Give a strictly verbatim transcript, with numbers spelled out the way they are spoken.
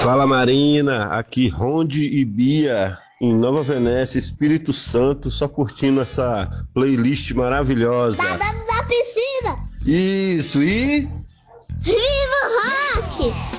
Fala Marina, aqui Ronde e Bia, em Nova Venécia, Espírito Santo, só curtindo essa playlist maravilhosa. Tá dentro da piscina! Isso, e... Viva o rock!